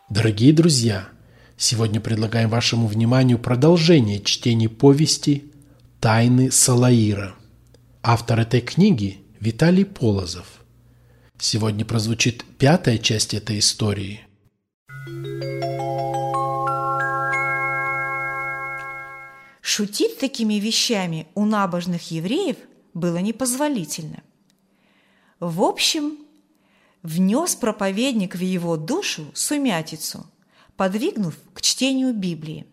Дорогие друзья, сегодня предлагаем вашему вниманию продолжение чтения повести «Тайны Салаира». Автор этой книги – Виталий Полозов. Сегодня прозвучит 5-я часть этой истории. Шутить такими вещами у набожных евреев было непозволительно. В общем, внес проповедник в его душу сумятицу, подвигнув к чтению Библии.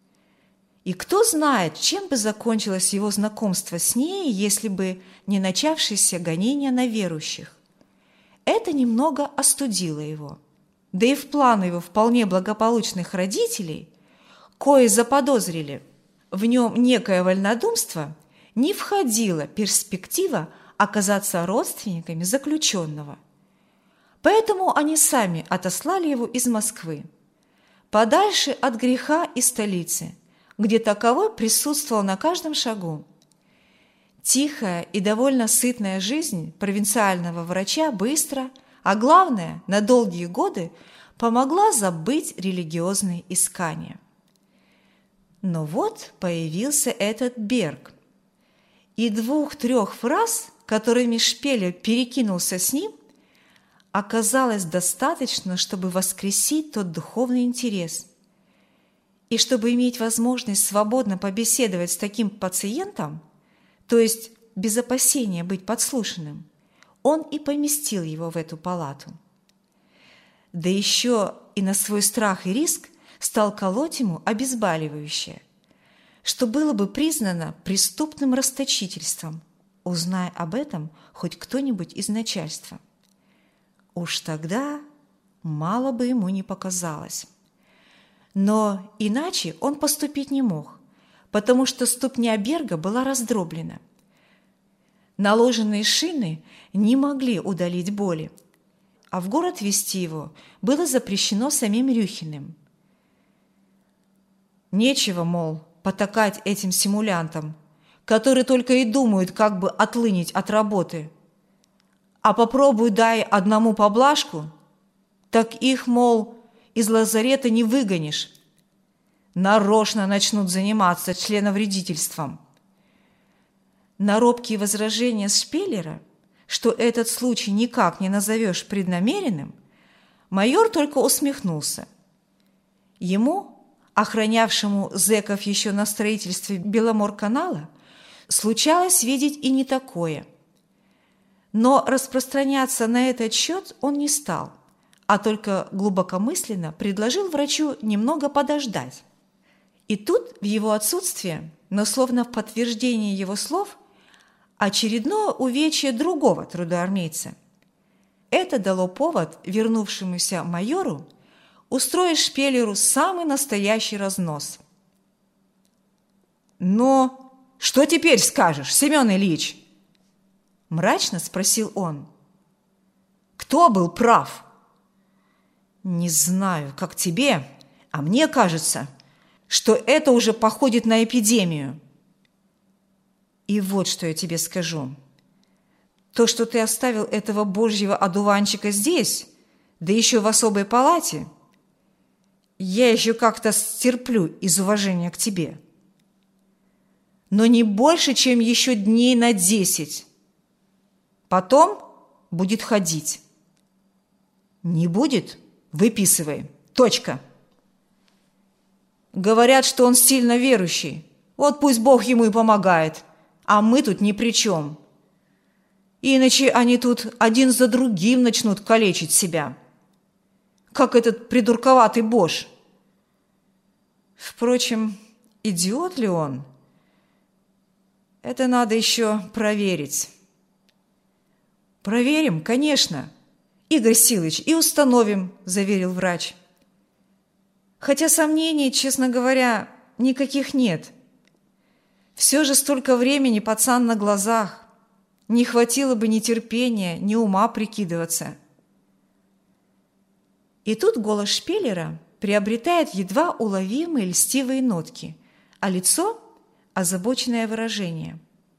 И кто знает, чем бы закончилось его знакомство с ней, если бы не начавшиеся гонения на верующих. Это немного остудило его. Да и в планы его вполне благополучных родителей, кои заподозрили в нем некое вольнодумство, не входила перспектива оказаться родственниками заключенного. Поэтому они сами отослали его из Москвы, подальше от греха и столицы, где таковой присутствовал на каждом шагу. Тихая и довольно сытная жизнь провинциального врача быстро, а главное, на долгие годы, помогла забыть религиозные искания. Но вот появился этот Берг, и 2-3 фраз, которыми Шпеллер перекинулся с ним, оказалось достаточно, чтобы воскресить тот духовный интерес. И чтобы иметь возможность свободно побеседовать с таким пациентом, то есть без опасения быть подслушанным, он и поместил его в эту палату. Да еще и на свой страх и риск стал колоть ему обезболивающее, что было бы признано преступным расточительством, узная об этом хоть кто-нибудь из начальства. Уж тогда мало бы ему не показалось. Но иначе он поступить не мог, потому что ступня Берга была раздроблена. Наложенные шины не могли удалить боли, а в город везти его было запрещено самим Рюхиным. Нечего, мол, потакать этим симулянтам, которые только и думают, как бы отлынить от работы. А попробуй дай одному поблажку, так их, мол, из лазарета не выгонишь. Нарочно начнут заниматься членовредительством. На робкие возражения Шпеллера, что этот случай никак не назовешь преднамеренным, майор только усмехнулся. Ему, охранявшему зэков еще на строительстве Беломорканала, случалось видеть и не такое. Но распространяться на этот счет он не стал, а только глубокомысленно предложил врачу немного подождать. И тут, в его отсутствие, но словно в подтверждение его слов, очередное увечье другого трудоармейца. Это дало повод вернувшемуся майору устроить Шпеллеру самый настоящий разнос. «Но что теперь скажешь, Семен Ильич?» Мрачно спросил он. «Кто был прав?» «Не знаю, как тебе, а мне кажется, что это уже походит на эпидемию. И вот что я тебе скажу. То, что ты оставил этого божьего одуванчика здесь, да еще в особой палате, я еще как-то стерплю из уважения к тебе. Но не больше, чем еще дней на 10. Потом будет ходить. Не будет? Выписывай. Точка. Говорят, что он сильно верующий. Вот пусть Бог ему и помогает, а мы тут ни при чем. Иначе они тут один за другим начнут калечить себя, как этот придурковатый Бош. Впрочем, идиот ли он? Это надо еще проверить». «Проверим, конечно, Игорь Силыч, и установим», – заверил врач. «Хотя сомнений, честно говоря, никаких нет. Все же столько времени пацан на глазах. Не хватило бы ни терпения, ни ума прикидываться». И тут голос Шпеллера приобретает едва уловимые льстивые нотки, а лицо – озабоченное выражение.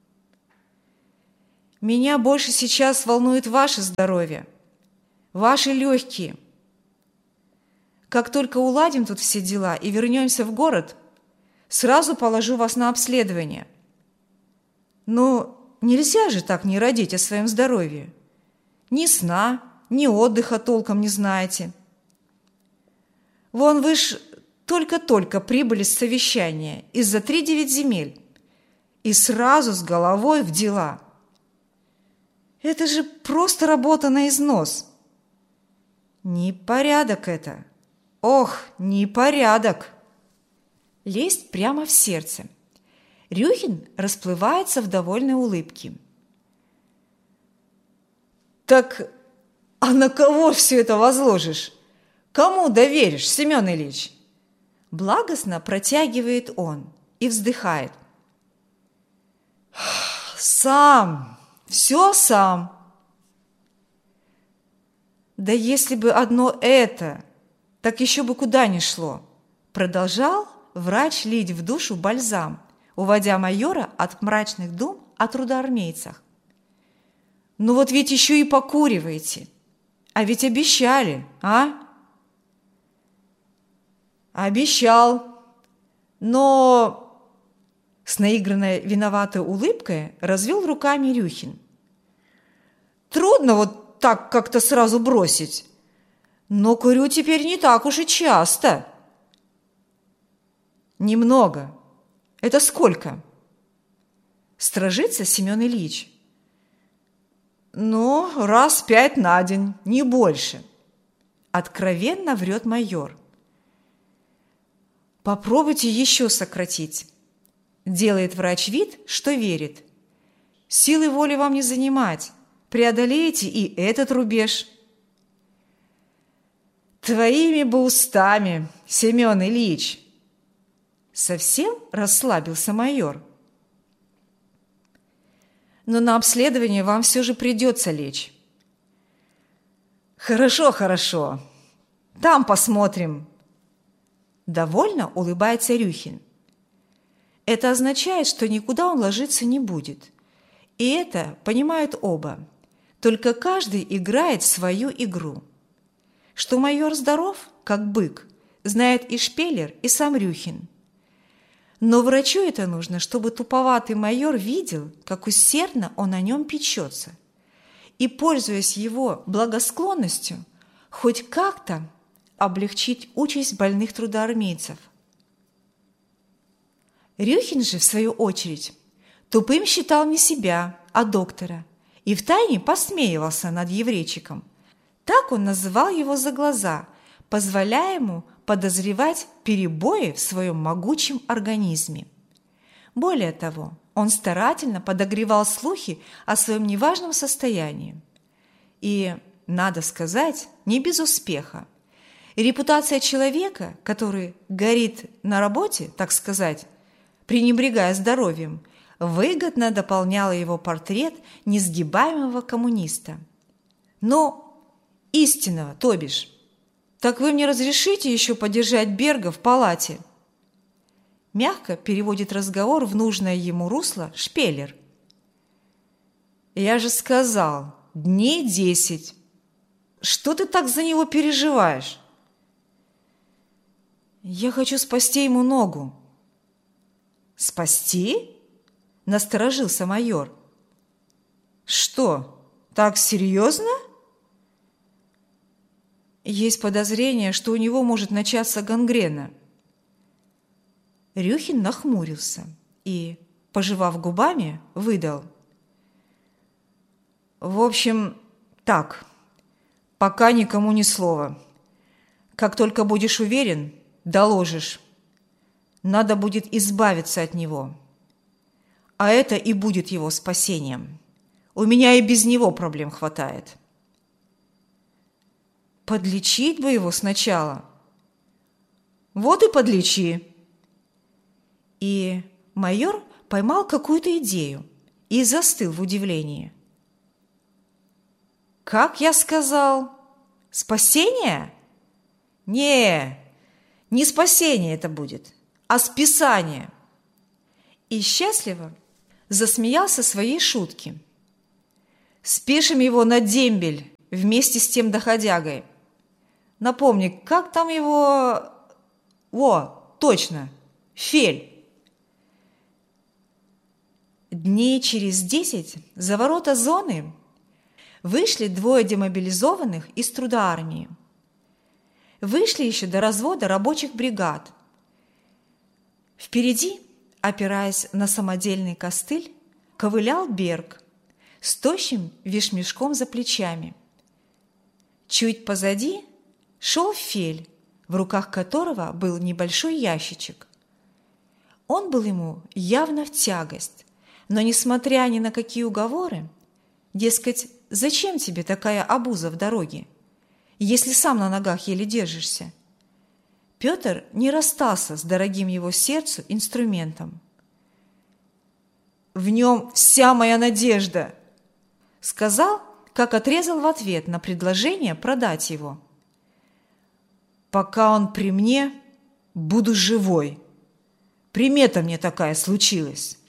«Меня больше сейчас волнует ваше здоровье, ваши легкие. Как только уладим тут все дела и вернемся в город, сразу положу вас на обследование. Но нельзя же так не родить о своем здоровье. Ни сна, ни отдыха толком не знаете. Вон вы ж только-только прибыли с совещания из-за 3-9 земель и сразу с головой в дела. Это же просто работа на износ. Непорядок это. Ох, непорядок. Лезть прямо в сердце. Рюхин расплывается в довольной улыбке. Так, а на кого все это возложишь? Кому доверишь, Семен Ильич? Благостно протягивает он и вздыхает. Сам, все сам. Да если бы одно это, так еще бы куда ни шло. Продолжал врач лить в душу бальзам, уводя майора от мрачных дум о трудоармейцах. Ну вот ведь еще и покуриваете. А ведь обещали, а? Обещал. Но с наигранной виноватой улыбкой развел руками Рюхин. Трудно вот так как-то сразу бросить. Но курю теперь не так уж и часто. Немного. Это сколько? Стражится Семен Ильич. Ну, раз 5 на день, не больше. Откровенно врет майор. Попробуйте еще сократить. Делает врач вид, что верит. Силы воли вам не занимать. Преодолеете и этот рубеж. Твоими бы устами, Семен Ильич. Совсем расслабился майор. Но на обследование вам все же придется лечь. Хорошо, хорошо. Там посмотрим. Довольно улыбается Рюхин. Это означает, что никуда он ложиться не будет. И это понимают оба. Только каждый играет свою игру. Что майор здоров, как бык, знает и Шпеллер, и сам Рюхин. Но врачу это нужно, чтобы туповатый майор видел, как усердно он о нем печется, и, пользуясь его благосклонностью, хоть как-то облегчить участь больных трудоармейцев. Рюхин же, в свою очередь, тупым считал не себя, а доктора, и втайне посмеивался над еврейчиком. Так он называл его за глаза, позволяя ему подозревать перебои в своем могучем организме. Более того, он старательно подогревал слухи о своем неважном состоянии. И, надо сказать, не без успеха. Репутация человека, который горит на работе, так сказать, пренебрегая здоровьем, выгодно дополняла его портрет несгибаемого коммуниста. Но истинного, то бишь. Так вы мне разрешите еще подержать Берга в палате? Мягко переводит разговор в нужное ему русло Шпеллер. Я же сказал, дней 10. Что ты так за него переживаешь? Я хочу спасти ему ногу. Спасти? Насторожился майор. Что, так серьезно? Есть подозрение, что у него может начаться гангрена. Рюхин нахмурился и, пожевав губами, выдал. В общем, так, пока никому ни слова. Как только будешь уверен, доложишь. Надо будет избавиться от него. А это и будет его спасением. У меня и без него проблем хватает. Подлечить бы его сначала. Вот и подлечи. И майор поймал какую-то идею и застыл в удивлении. Как я сказал? Спасение? Не спасение это будет, а списание. И счастливо засмеялся своей шутке. Спишем его на дембель вместе с тем доходягой. Напомни, как там его... О, точно, Фель. Дней через 10 за ворота зоны вышли 2 демобилизованных из трудоармии. Вышли еще до развода рабочих бригад. Впереди, опираясь на самодельный костыль, ковылял Берг с тощим вещмешком за плечами. Чуть позади шел Фель, в руках которого был небольшой ящичек. Он был ему явно в тягость, но, несмотря ни на какие уговоры, дескать, зачем тебе такая обуза в дороге, если сам на ногах еле держишься, Петр не расстался с дорогим его сердцу инструментом. «В нем вся моя надежда!» — сказал, как отрезал в ответ на предложение продать его. «Пока он при мне, буду живой. Примета мне такая случилась.